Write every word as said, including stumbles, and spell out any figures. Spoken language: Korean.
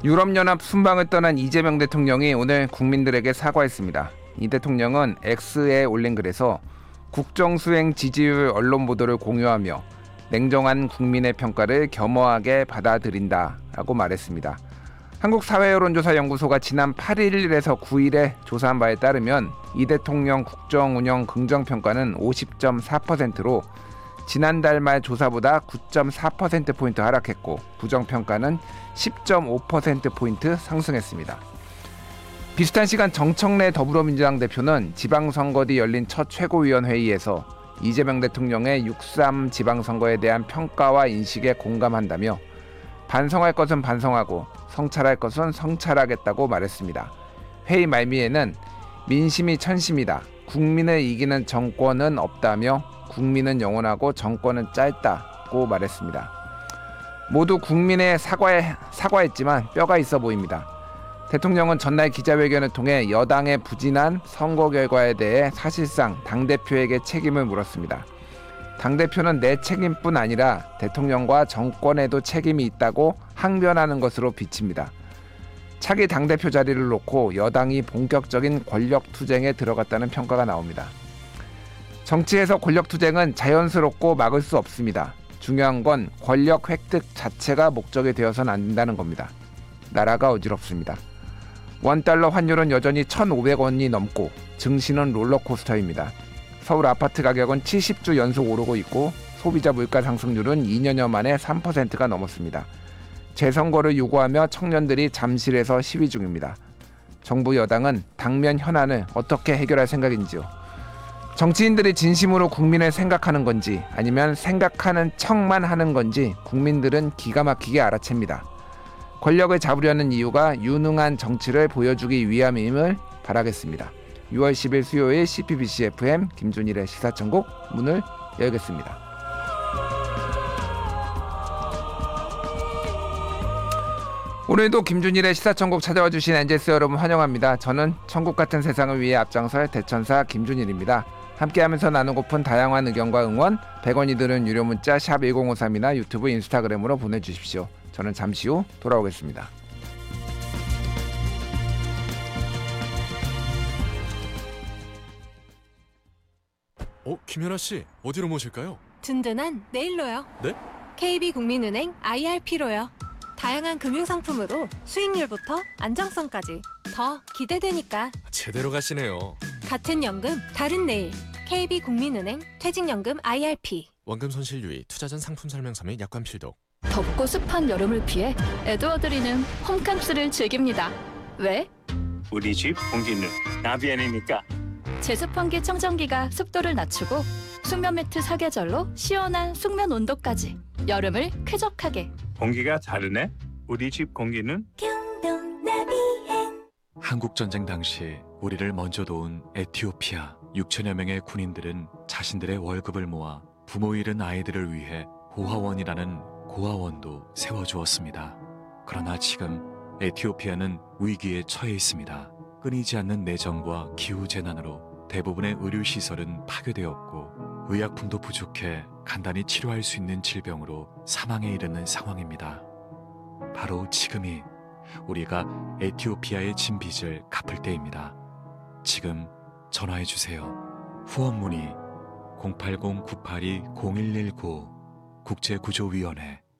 유럽연합 순방을 떠난 이재명 대통령이 오늘 국민들에게 사과했습니다. 이 대통령은 X에 올린 글에서 국정수행 지지율 언론 보도를 공유하며 냉정한 국민의 평가를 겸허하게 받아들인다라고 말했습니다. 한국사회여론조사연구소가 지난 팔 일에서 구 일에 조사한 바에 따르면 이 대통령 국정운영 긍정평가는 오십 점 사 퍼센트로 지난달 말 조사보다 구 점 사 퍼센트포인트 하락했고 부정평가는 십 점 오 퍼센트포인트 상승했습니다. 비슷한 시간 정청래 더불어민주당 대표는 지방선거 뒤 열린 첫 최고위원회의에서 이재명 대통령의 육삼 지방선거에 대한 평가와 인식에 공감한다며 반성할 것은 반성하고 성찰할 것은 성찰하겠다고 말했습니다. 회의 말미에는 민심이 천심이다. 국민을 이기는 정권은 없다며 국민은 영원하고 정권은 짧다고 말했습니다. 모두 국민의 사과에, 사과했지만 뼈가 있어 보입니다. 대통령은 전날 기자회견을 통해 여당의 부진한 선거 결과에 대해 사실상 당대표에게 책임을 물었습니다. 당대표는 내 책임뿐 아니라 대통령과 정권에도 책임이 있다고 항변하는 것으로 비칩니다. 차기 당대표 자리를 놓고 여당이 본격적인 권력투쟁에 들어갔다는 평가가 나옵니다. 정치에서 권력투쟁은 자연스럽고 막을 수 없습니다. 중요한 건 권력 획득 자체가 목적이 되어서는 안 된다는 겁니다. 나라가 어지럽습니다. 원달러 환율은 여전히 천오백 원이 넘고 증시는 롤러코스터입니다. 서울 아파트 가격은 칠십 주 연속 오르고 있고 소비자 물가 상승률은 이 년여 만에 삼 퍼센트가 넘었습니다. 재선거를 요구하며 청년들이 잠실에서 시위 중입니다. 정부 여당은 당면 현안을 어떻게 해결할 생각인지요? 정치인들이 진심으로 국민을 생각하는 건지 아니면 생각하는 척만 하는 건지 국민들은 기가 막히게 알아챕니다. 권력을 잡으려는 이유가 유능한 정치를 보여주기 위함임을 바라겠습니다. 유월 십일 수요일 씨피비씨 에프엠 김준일의 시사천국 문을 열겠습니다. 오늘도 김준일의 시사천국 찾아와 주신 엔젤스 여러분 환영합니다. 저는 천국 같은 세상을 위해 앞장설 대천사 김준일입니다. 함께하면서 나누고픈 다양한 의견과 응원 백 원이 드는 유료 문자 샵 일공오삼이나 유튜브 인스타그램으로 보내주십시오. 저는 잠시 후 돌아오겠습니다. 어, 김연아 씨, 어디로 모실까요? 든든한 내일로요. 네? 케이비국민은행 아이알피로요. 다양한 금융상품으로 수익률부터 안정성까지 더 기대되니까. 제대로 가시네요. 같은 연금, 다른 내일. 케이비국민은행 퇴직연금 아이알피. 원금 손실 유의, 투자 전 상품 설명서 및 약관 필독. 덥고 습한 여름을 피해 에드워드리는 홈캉스를 즐깁니다. 왜? 우리 집 공기는 나비안이니까. 제습환기 청정기가 습도를 낮추고 숙면 매트 사계절로 시원한 숙면 온도까지 여름을 쾌적하게. 공기가 다르네. 우리 집 공기는 한국전쟁 당시 우리를 먼저 도운 에티오피아 육천여 명의 군인들은 자신들의 월급을 모아 부모 잃은 아이들을 위해 고아원이라는 고아원도 세워주었습니다. 그러나 지금 에티오피아는 위기에 처해 있습니다. 끊이지 않는 내정과 기후재난으로 대부분의 의료시설은 파괴되었고 의약품도 부족해 간단히 치료할 수 있는 질병으로 사망에 이르는 상황입니다. 바로 지금이 우리가 에티오피아의 진 빚을 갚을 때입니다. 지금 전화해주세요. 후원 문의 공팔공 구팔이 공일일구 국제구조위원회.